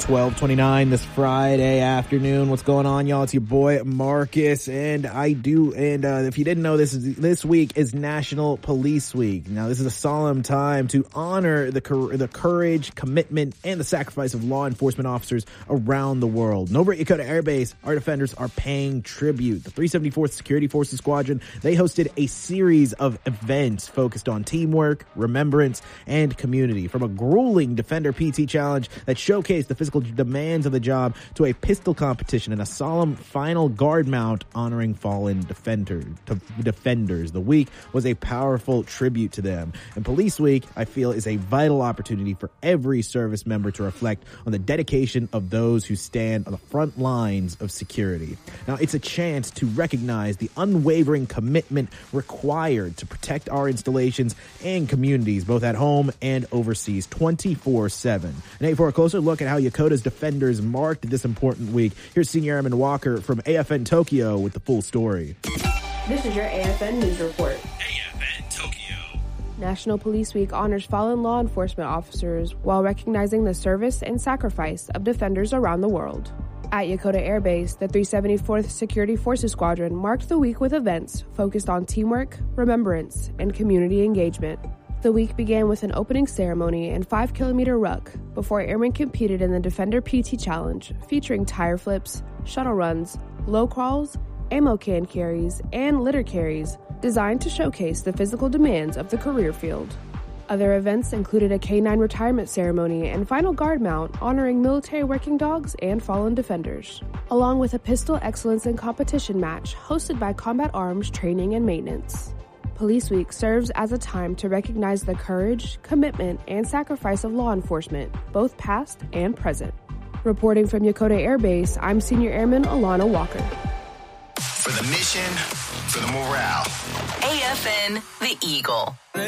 12:29 this Friday afternoon. What's going on, y'all? It's your boy Marcus, and if you didn't know, this week is National Police Week. Now, this is a solemn time to honor the courage, commitment, and the sacrifice of law enforcement officers around the world. Over at Yokota Air Base, our defenders are paying tribute. The 374th Security Forces Squadron, they hosted a series of events focused on teamwork, remembrance, and community. From a grueling Defender PT Challenge that showcased the physical demands of the job to a pistol competition and a solemn final guard mount honoring fallen defenders. The week was a powerful tribute to them. And Police Week, I feel, is a vital opportunity for every service member to reflect on the dedication of those who stand on the front lines of security. Now, it's a chance to recognize the unwavering commitment required to protect our installations and communities, both at home and overseas, 24/7. And for a closer look at how Yokota's defenders marked this important week, here's Senior Airman Walker from AFN Tokyo with the full story. This is your AFN News Report. AFN Tokyo. National Police Week honors fallen law enforcement officers while recognizing the service and sacrifice of defenders around the world. At Yokota Air Base, the 374th Security Forces Squadron marked the week with events focused on teamwork, remembrance, and community engagement. The week began with an opening ceremony and 5-kilometer ruck before airmen competed in the Defender PT Challenge, featuring tire flips, shuttle runs, low crawls, ammo can carries, and litter carries, designed to showcase the physical demands of the career field. Other events included a K-9 retirement ceremony and final guard mount honoring military working dogs and fallen defenders, along with a pistol excellence and competition match hosted by Combat Arms Training and Maintenance. Police Week serves as a time to recognize the courage, commitment, and sacrifice of law enforcement, both past and present. Reporting from Yokota Air Base, I'm Senior Airman Alana Walker. For the mission, for the morale. AFN, the Eagle.